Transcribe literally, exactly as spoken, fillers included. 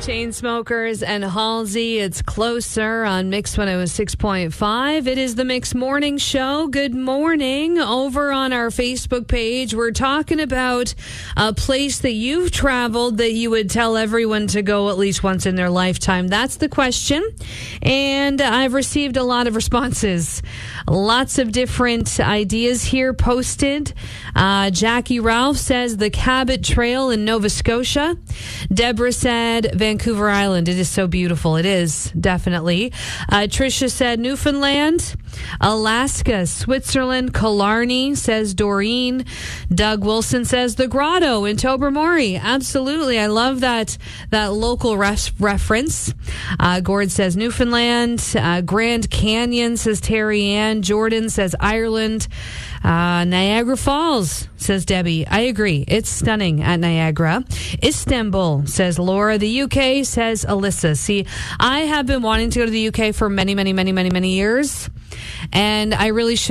Chainsmokers and Halsey, it's Closer on Mix one oh six point five. It is the Mix Morning Show. Good morning. Over on our Facebook page, we're talking about a place that you've traveled that you would tell everyone to go at least once in their lifetime. That's the question. And I've received a lot of responses. Lots of different ideas here posted. Uh, Jackie Ralph says the Cabot Trail in Nova Scotia. Deborah said Vancouver Island. It is so beautiful. It is, definitely. Uh, Tricia said Newfoundland, Alaska, Switzerland, Killarney, says Doreen. Doug Wilson says the Grotto in Tobermory. Absolutely. I love that that local ref- reference. Uh, Gord says Newfoundland. Uh, Grand Canyon, says Terry Ann. Jordan says Ireland. Uh, Niagara Falls, says Debbie. I agree. It's stunning at Niagara. Istanbul, says Laura. The U K, says Alyssa. See, I have been wanting to go to the U K for many, many, many, many, many years. And I really should